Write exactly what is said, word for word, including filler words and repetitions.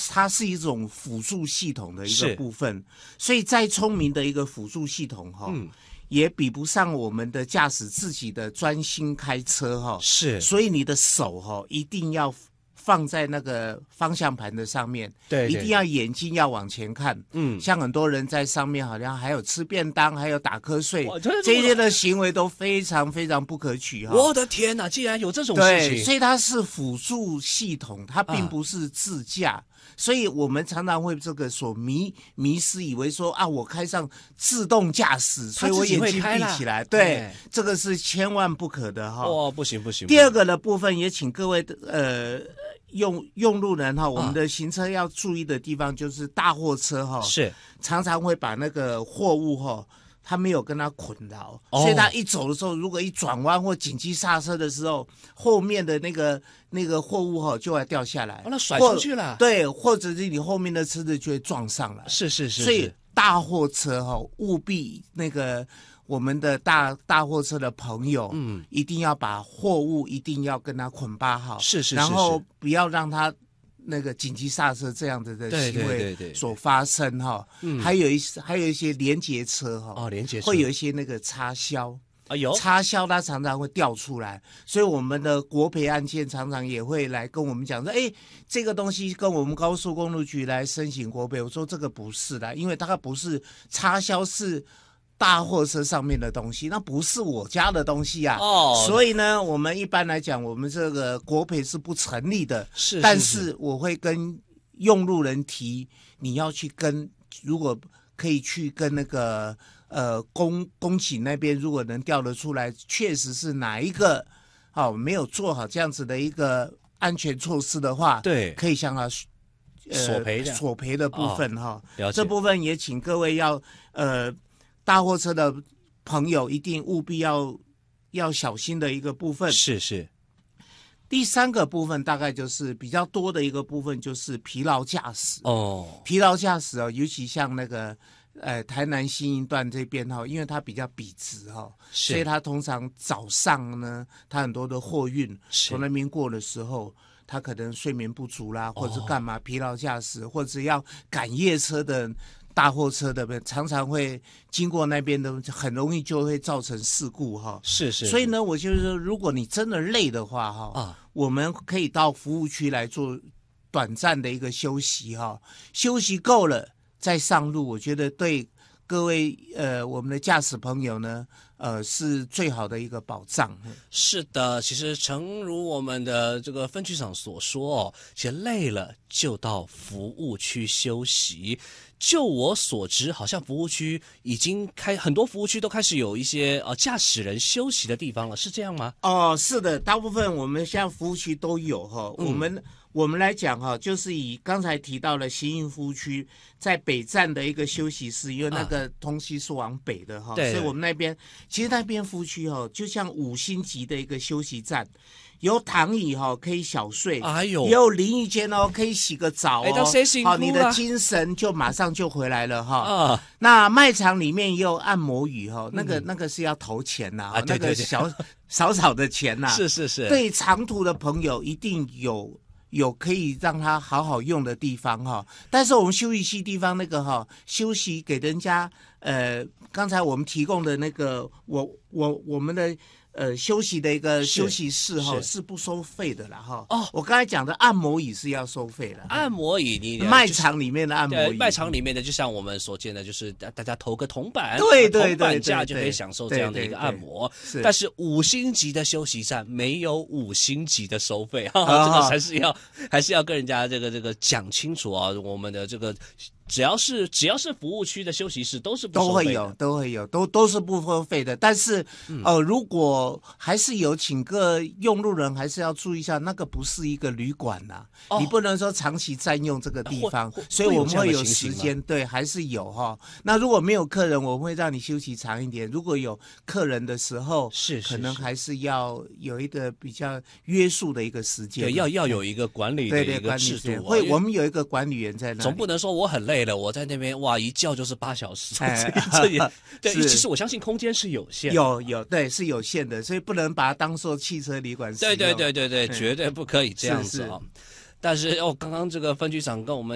它是一种辅助系统的一个部分，所以再聪明的一个辅助系统哈、哦嗯，也比不上我们的驾驶自己的专心开车哈、哦。 是， 所以你的手哈、哦、一定要放在那个方向盘的上面， 对， 一定要眼睛要往前看。嗯，像很多人在上面好像还有吃便当，还有打瞌睡，这些的行为都非常非常不可取哈。 我的天哪，竟然有这种事情！ 对，所以它是辅助系统，它并不是自驾。啊，所以我们常常会这个所迷迷失，以为说啊，我开上自动驾驶，所以我眼睛闭起来。对，这个是千万不可的哈。 哦，不行不行。 第二个的部分也请各位呃用用路人哈，我们的行车要注意的地方就是大货车哈， 是常常会把那个货物哈。他没有跟他捆牢，哦，所以他一走的时候，如果一转弯或紧急刹车的时候，后面的那个那个货物哈就会掉下来， 哦，那甩出去了。 对，或者是你后面的车子就会撞上来。 是是是， 所以大货车哈，务必那个我们的大大货车的朋友，嗯，一定要把货物一定要跟他捆绑好， 是是是， 然后不要让他。那个紧急刹车这样子的行为所发生哈，嗯，还有一还有一些连结车哈， 哦，连结车会有一些那个插销， 哎呦， 插销它常常会掉出来，所以我们的国赔案件常常也会来跟我们讲说，哎，这个东西跟我们高速公路局来申请国赔，我说这个不是的，因为它不是插销是。大货车上面的东西，那不是我家的东西啊，哦，所以呢，我们一般来讲，我们这个国赔是不成立的。 是， 但是我会跟用路人提，你要去跟，如果可以去跟那个呃公公警那边，如果能调得出来，确实是哪一个好，哦，没有做好这样子的一个安全措施的话， 对， 可以向他。 呃、索赔的索赔的部分哈， 哦， 这部分也请各位要呃。大货车的朋友一定务必要要小心的一个部分。 是是。 第三个部分大概就是比较多的一个部分，就是疲劳驾驶。 哦， 疲劳驾驶哦，尤其像那个呃台南新营段这边哈，因为它比较笔直哈，所以它通常早上呢，它很多的货运从那边过的时候。他可能睡眠不足啦，或者是干嘛、哦、疲劳驾驶，或者要赶夜车的大货车的，常常会经过那边的，很容易就会造成事故哈。 是 是, 是。 所以呢，我就是说，如果你真的累的话哈，啊，我们可以到服务区来做短暂的一个休息哈，休息够了再上路，我觉得对各位呃我们的驾驶朋友呢。呃，是最好的一个保障。 是的，其实诚如我们的这个分局长所说哦，其实累了就到服务区休息。就我所知，好像服务区已经开很多服务区都开始有一些呃驾驶人休息的地方了，是这样吗？ 哦，是的，大部分我们现在服务区都有哈、嗯。我们我们来讲哈，就是以刚才提到了新营服务区在北站的一个休息室，因为那个东西是往北的哈、啊，所以我们那边其实那边服务区哈，就像五星级的一个休息站。有躺椅哈，可以小睡， 哎呦， 也有淋浴间哦，可以洗个澡哦， 好， 你的精神就马上就回来了哈。 啊， 那卖场里面也有按摩椅哈，那个、嗯、那个是要投钱呐、 啊， 那个小少少的钱呐、啊， 是是是， 对长途的朋友一定有有可以让他好好用的地方哈。但是我们休息区地方那个哈，休息给人家呃，刚才我们提供的那个我我我们的。呃，休息的一个休息室哈 是, 是不收费的啦哈。哦，我刚才讲的按摩椅是要收费的。 按摩椅你卖场里面的按摩椅， 卖场里面的就像我们所见的，就是大家投个铜板， 对对对， 铜板价就可以享受这样的一个按摩。是，但是五星级的休息站没有五星级的收费哈、哦，这个还是要还是要跟人家这个这个讲清楚啊，我们的这个。只要是只要是服务区的休息室都是不收费的，都会有都会有都都是不收费的，但是、嗯、呃如果还是有请个用路人还是要注意一下，那个不是一个旅馆呐、啊哦，你不能说长期占用这个地方，所以我们会有时间，对，还是有哈。那如果没有客人，我们会让你休息长一点；如果有客人的时候， 是可能还是要有一个比较约束的一个时间， 对，要要有一个管理的一个制度、哦， 会我们有一个管理员在那里， 总不能说我很累。我在那边哇，一觉就是八小时， 哎、 这也对。其实我相信空间是有限的， 有有对是有限的，所以不能把它当做汽车旅馆使用。 对对对对对，绝对不可以这样子啊、哦！但是哦，刚刚这个分局长跟我们。